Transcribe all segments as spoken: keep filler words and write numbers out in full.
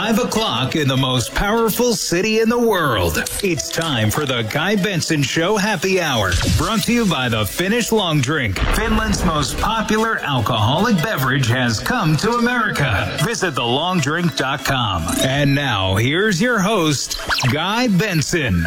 five o'clock in the most powerful city in the world. It's time for the Guy Benson Show Happy Hour. Brought to you by the Finnish Long Drink. Finland's most popular alcoholic beverage has come to America. Visit the long drink dot com. And now, here's your host, Guy Benson.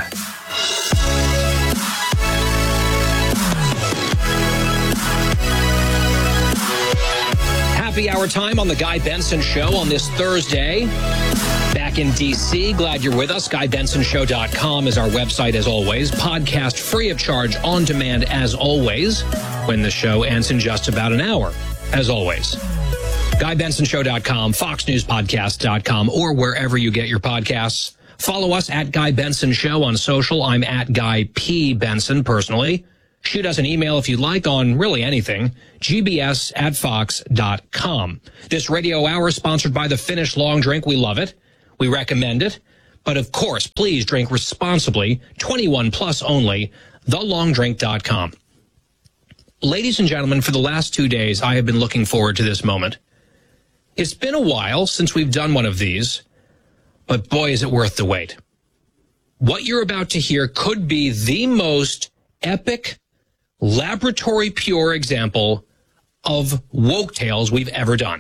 Happy hour time on the Guy Benson Show on this Thursday. Back in D C, glad you're with us. Guy Benson Show dot com is our website as always. Podcast free of charge, on demand as always, when the show ends in just about an hour, as always. Guy Benson Show dot com, Fox News Podcast dot com, or wherever you get your podcasts. Follow us at Guy Benson Show on social. I'm at Guy P. Benson personally. Shoot us an email if you'd like on really anything, G B S at fox dot com. This radio hour is sponsored by the Finnish Long Drink. We love it. We recommend it. But of course, please drink responsibly, twenty-one plus only, the long drink dot com. Ladies and gentlemen, for the last two days, I have been looking forward to this moment. It's been a while since we've done one of these, but boy, is it worth the wait. What you're about to hear could be the most epic, laboratory pure example of woke tales we've ever done.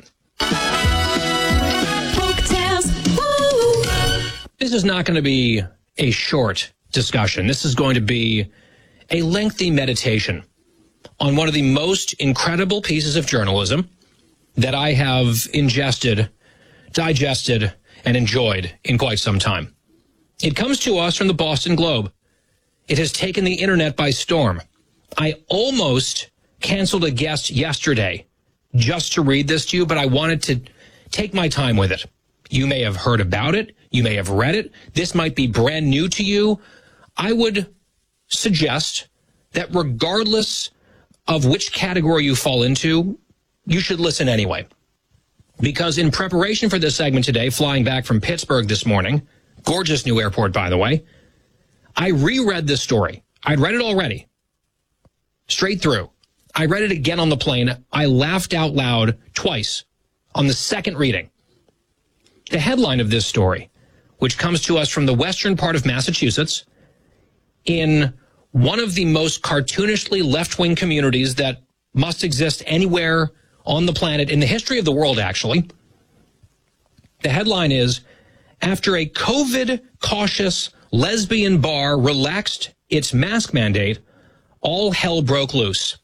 Woke tales. Woo. This is not going to be a short discussion. This is going to be a lengthy meditation on one of the most incredible pieces of journalism that I have ingested, digested, and enjoyed in quite some time. It comes to us from the Boston Globe. It has taken the internet by storm. I almost canceled a guest yesterday just to read this to you, but I wanted to take my time with it. You may have heard about it. You may have read it. This might be brand new to you. I would suggest that regardless of which category you fall into, you should listen anyway. Because in preparation for this segment today, flying back from Pittsburgh this morning, gorgeous new airport, by the way, I reread this story. I'd read it already. Straight through. I read it again on the plane. I laughed out loud twice on the second reading. The headline of this story, which comes to us from the western part of Massachusetts, in one of the most cartoonishly left-wing communities that must exist anywhere on the planet, in the history of the world, actually. The headline is, after a COVID-cautious lesbian bar relaxed its mask mandate, all hell broke loose.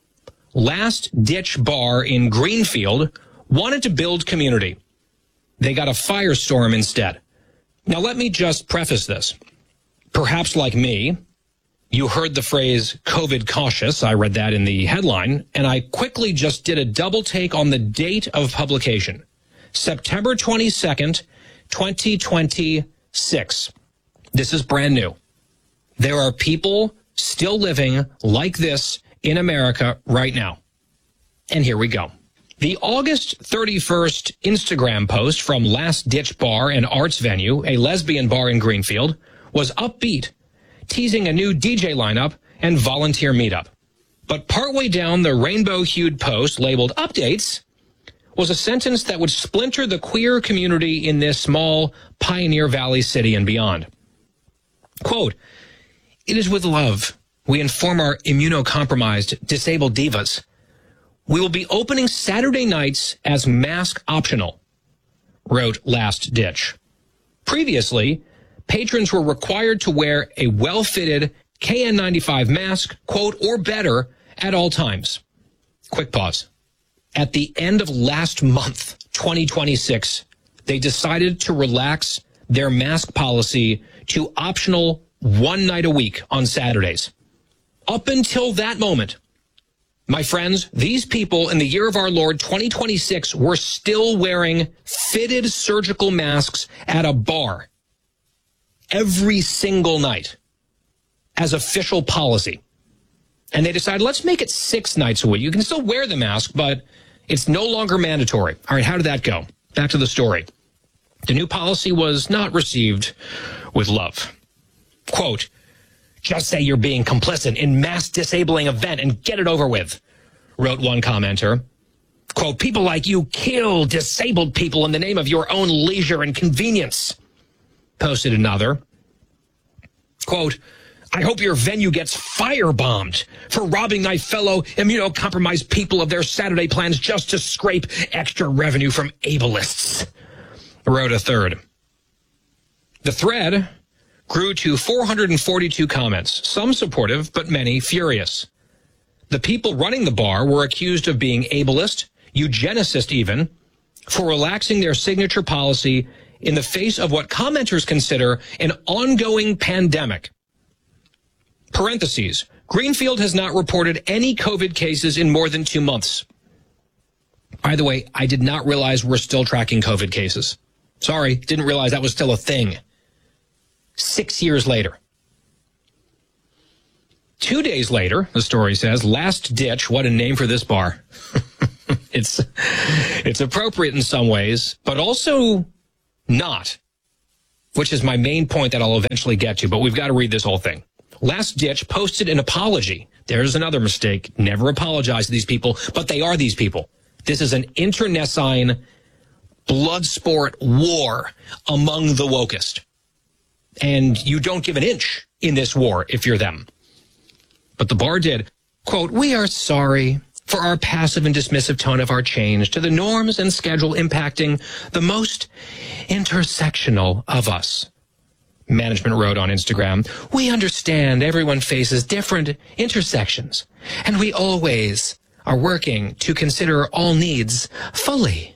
Last Ditch Bar in Greenfield wanted to build community. They got a firestorm instead. Now, let me just preface this. Perhaps like me, you heard the phrase COVID cautious. I read that in the headline, and I quickly just did a double take on the date of publication. September twenty-second, twenty twenty-six. This is brand new. There are people still living like this in America right now. And here we go. The August thirty-first Instagram post from Last Ditch Bar and Arts Venue, a lesbian bar in Greenfield, was upbeat, teasing a new D J lineup and volunteer meetup. But partway down the rainbow-hued post labeled Updates was a sentence that would splinter the queer community in this small Pioneer Valley city and beyond. Quote, "It is with love we inform our immunocompromised, disabled divas. We will be opening Saturday nights as mask optional," wrote Last Ditch. Previously, patrons were required to wear a well-fitted K N ninety-five mask, quote, or better at all times. Quick pause. At the end of last month, twenty twenty-six, they decided to relax their mask policy to optional one night a week on Saturdays. Up until that moment, my friends, these people in the year of our Lord twenty twenty-six were still wearing fitted surgical masks at a bar every single night as official policy. And they decided, let's make it six nights a week. You can still wear the mask, but it's no longer mandatory. All right, how did that go? Back to the story. The new policy was not received with love. Quote, "Just say you're being complicit in mass disabling event and get it over with," wrote one commenter. Quote, people like you kill disabled people in the name of your own leisure and convenience. Posted another. Quote, I hope your venue gets firebombed for robbing thy fellow immunocompromised people of their Saturday plans just to scrape extra revenue from ableists. Wrote a third. The thread grew to four hundred forty-two comments, some supportive, but many furious. The people running the bar were accused of being ableist, eugenicist even, for relaxing their signature policy in the face of what commenters consider an ongoing pandemic. Parentheses, Greenfield has not reported any COVID cases in more than two months. By the way, I did not realize we're still tracking COVID cases. Sorry, didn't realize that was still a thing. Six years later. Two days later, the story says, Last Ditch, what a name for this bar. It's it's appropriate in some ways, but also not, which is my main point that I'll eventually get to, but we've got to read this whole thing. Last Ditch posted an apology. There's another mistake. Never apologize to these people, but they are these people. This is an internecine blood sport war among the wokest. And you don't give an inch in this war if you're them. But the bar did. Quote, we are sorry for our passive and dismissive tone of our change to the norms and schedule impacting the most intersectional of us. Management wrote on Instagram, we understand everyone faces different intersections, and we always are working to consider all needs fully.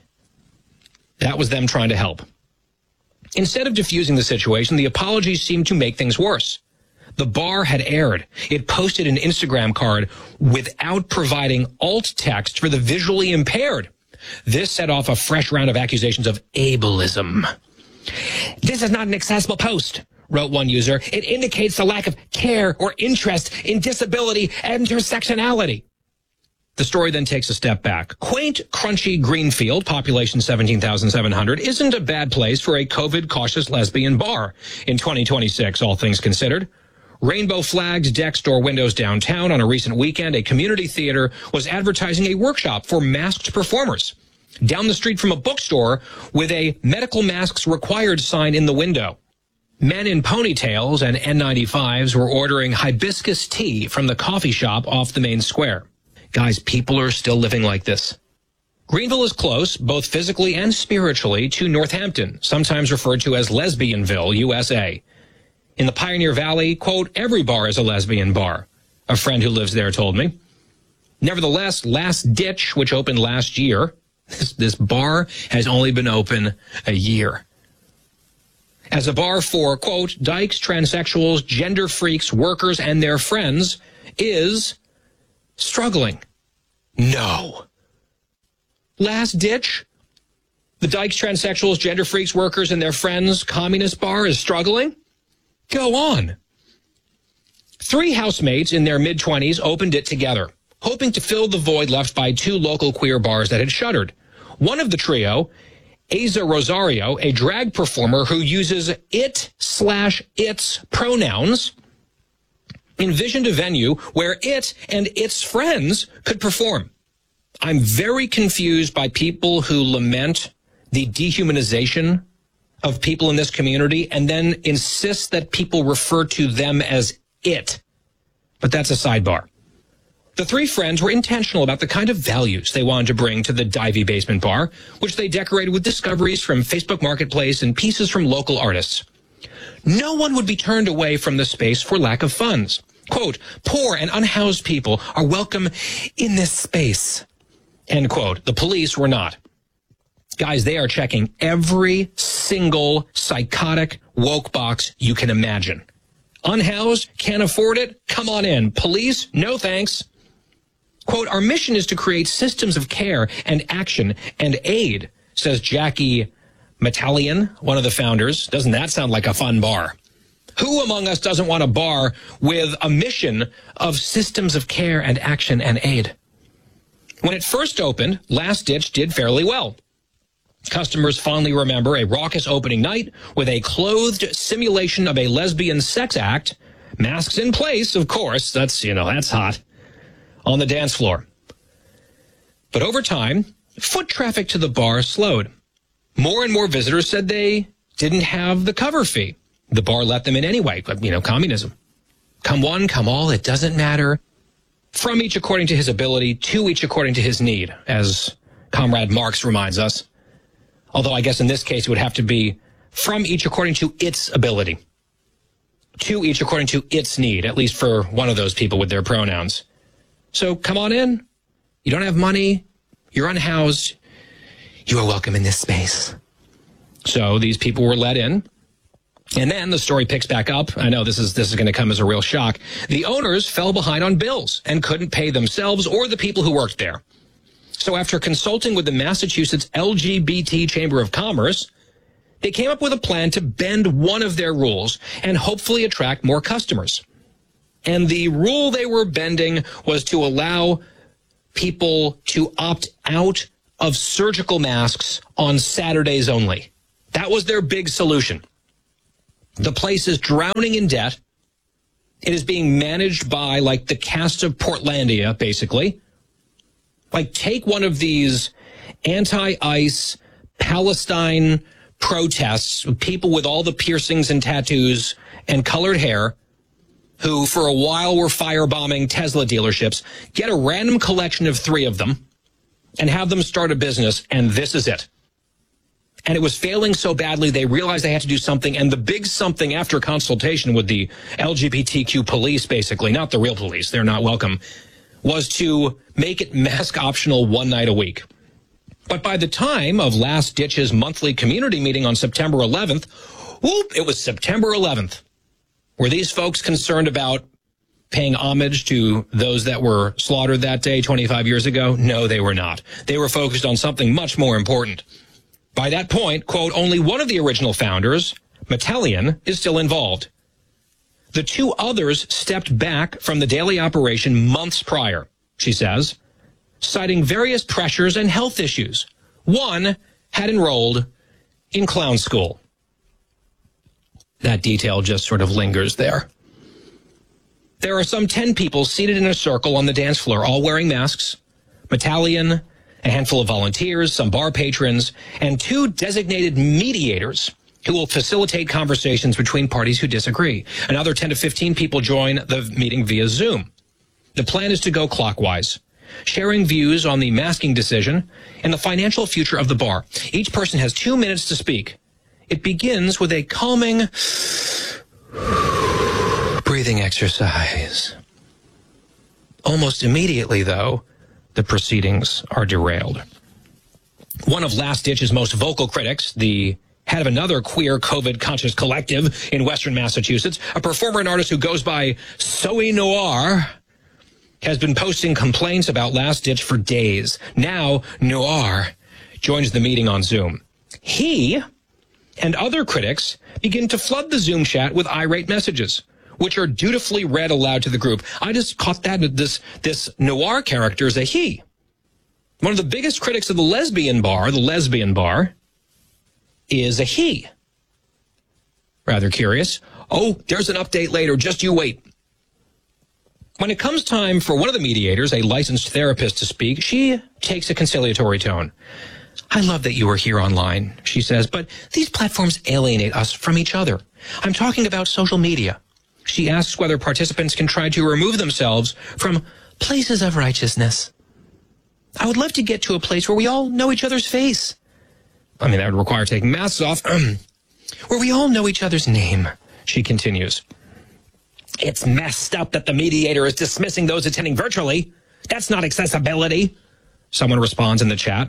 That was them trying to help. Instead of diffusing the situation, the apologies seemed to make things worse. The bar had erred. It posted an Instagram card without providing alt text for the visually impaired. This set off a fresh round of accusations of ableism. This is not an accessible post, wrote one user. It indicates the lack of care or interest in disability and intersectionality. The story then takes a step back. Quaint, crunchy Greenfield, population seventeen thousand seven hundred, isn't a bad place for a COVID-cautious lesbian bar in twenty twenty-six, all things considered. Rainbow flags deck store windows downtown. On a recent weekend, a community theater was advertising a workshop for masked performers. Down the street from a bookstore with a medical masks required sign in the window. Men in ponytails and N ninety-fives were ordering hibiscus tea from the coffee shop off the main square. Guys, people are still living like this. Greenville is close, both physically and spiritually, to Northampton, sometimes referred to as Lesbianville, U S A. In the Pioneer Valley, quote, every bar is a lesbian bar, a friend who lives there told me. Nevertheless, Last Ditch, which opened last year, this, this bar has only been open a year. As a bar for, quote, dykes, transsexuals, gender freaks, workers, and their friends, is struggling. No. Last Ditch, the dykes, transsexuals, gender freaks, workers, and their friends, communist bar is struggling? Go on. Three housemates in their mid-twenties opened it together, hoping to fill the void left by two local queer bars that had shuttered. One of the trio, Aza Rosario, a drag performer who uses it slash its pronouns, envisioned a venue where it and its friends could perform. I'm very confused by people who lament the dehumanization of people in this community and then insist that people refer to them as it. But that's a sidebar. The three friends were intentional about the kind of values they wanted to bring to the Divey Basement Bar, which they decorated with discoveries from Facebook Marketplace and pieces from local artists. No one would be turned away from the space for lack of funds. Quote, poor and unhoused people are welcome in this space. End quote. The police were not. Guys, they are checking every single psychotic woke box you can imagine. Unhoused? Can't afford it? Come on in. Police? No thanks. Quote, our mission is to create systems of care and action and aid, says Jackie Metallian, one of the founders. Doesn't that sound like a fun bar? Who among us doesn't want a bar with a mission of systems of care and action and aid? When it first opened, Last Ditch did fairly well. Customers fondly remember a raucous opening night with a clothed simulation of a lesbian sex act, masks in place, of course, that's, you know, that's hot, on the dance floor. But over time, foot traffic to the bar slowed. More and more visitors said they didn't have the cover fee. The bar let them in anyway, but, you know, communism. Come one, come all, it doesn't matter. From each according to his ability, to each according to his need, as Comrade Marx reminds us. Although I guess in this case it would have to be from each according to its ability. To each according to its need, at least for one of those people with their pronouns. So come on in. You don't have money. You're unhoused. You are welcome in this space. So these people were let in. And then the story picks back up. I know this is this is going to come as a real shock. The owners fell behind on bills and couldn't pay themselves or the people who worked there. So after consulting with the Massachusetts L G B T Chamber of Commerce, they came up with a plan to bend one of their rules and hopefully attract more customers. And the rule they were bending was to allow people to opt out of surgical masks on Saturdays only. That was their big solution. The place is drowning in debt. It is being managed by, like, the cast of Portlandia, basically. Like, take one of these anti-ICE Palestine protests, people with all the piercings and tattoos and colored hair, who for a while were firebombing Tesla dealerships, get a random collection of three of them and have them start a business, and this is it. And it was failing so badly, they realized they had to do something, and the big something after consultation with the L G B T Q police, basically, not the real police, they're not welcome, was to make it mask optional one night a week. But by the time of Last Ditch's monthly community meeting on September eleventh, whoop, it was September eleventh. Were these folks concerned about paying homage to those that were slaughtered that day twenty-five years ago? No, they were not. They were focused on something much more important. By that point, quote, only one of the original founders, Metallian, is still involved. The two others stepped back from the daily operation months prior, she says, citing various pressures and health issues. One had enrolled in clown school. That detail just sort of lingers there. There are some ten people seated in a circle on the dance floor, all wearing masks. Metallian, a handful of volunteers, some bar patrons, and two designated mediators who will facilitate conversations between parties who disagree. Another ten to fifteen people join the meeting via Zoom. The plan is to go clockwise, sharing views on the masking decision and the financial future of the bar. Each person has two minutes to speak. It begins with a calming breathing exercise. Almost immediately, though, the proceedings are derailed. One of Last Ditch's most vocal critics, the head of another queer COVID-conscious collective in Western Massachusetts, a performer and artist who goes by Soy Noir, has been posting complaints about Last Ditch for days. Now, Noir joins the meeting on Zoom. He and other critics begin to flood the Zoom chat with irate messages, which are dutifully read aloud to the group. I just caught that this this Noir character is a he. One of the biggest critics of the lesbian bar, the lesbian bar, is a he. Rather curious. Oh, there's an update later. Just you wait. When it comes time for one of the mediators, a licensed therapist, to speak, she takes a conciliatory tone. I love that you are here online, she says, but these platforms alienate us from each other. I'm talking about social media. She asks whether participants can try to remove themselves from places of righteousness. I would love to get to a place where we all know each other's face. I mean, that would require taking masks off. Where we all know each other's name, she continues. It's messed up that the mediator is dismissing those attending virtually. That's not accessibility, someone responds in the chat.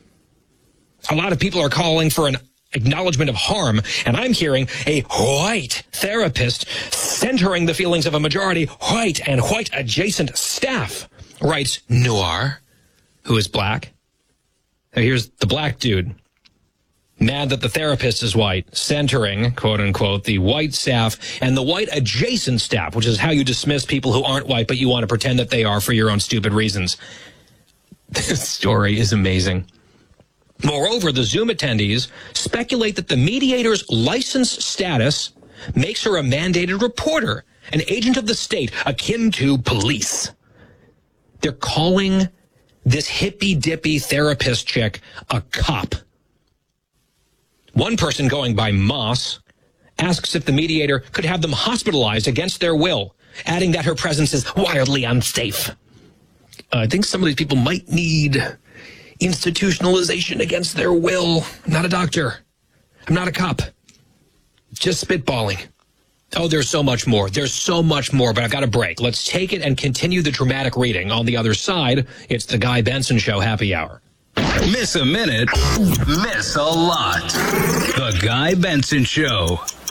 A lot of people are calling for an acknowledgement of harm, and I'm hearing a white therapist centering the feelings of a majority white and white-adjacent staff, writes Noir, who is black. Now here's the black dude, mad that the therapist is white, centering, quote-unquote, the white staff and the white-adjacent staff, which is how you dismiss people who aren't white, but you want to pretend that they are for your own stupid reasons. This story is amazing. Moreover, the Zoom attendees speculate that the mediator's license status makes her a mandated reporter, an agent of the state akin to police. They're calling this hippy-dippy therapist chick a cop. One person going by Moss asks if the mediator could have them hospitalized against their will, adding that her presence is wildly unsafe. Uh, I think some of these people might need institutionalization against their will. I'm not a doctor. I'm not a cop. Just spitballing. Oh, there's so much more. There's so much more, but I've got a break. Let's take it and continue the dramatic reading. On the other side, it's the Guy Benson Show Happy Hour. Miss a minute, miss a lot. The Guy Benson Show.